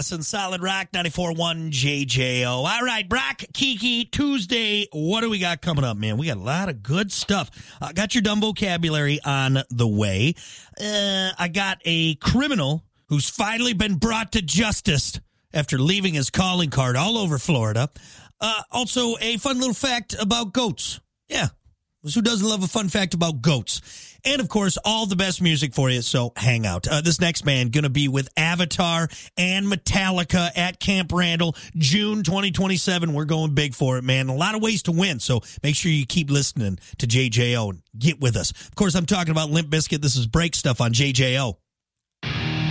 Madison, Solid Rock, 94.1 JJO. All right, Brock, Kiki, Tuesday. What do we got coming up, man? We got a lot of good stuff. Got your dumb vocabulary on the way. I got a criminal who's finally been brought to justice after leaving his calling card all over Florida. Also, a fun little fact about goats. Yeah, who doesn't love a fun fact about goats? And, of course, all the best music for you, so hang out. This next man going to be with Avatar and Metallica at Camp Randall, June 2027. We're going big for it, man. A lot of ways to win, so make sure you keep listening to JJO and get with us. Of course, I'm talking about Limp Bizkit. This is Break Stuff on JJO.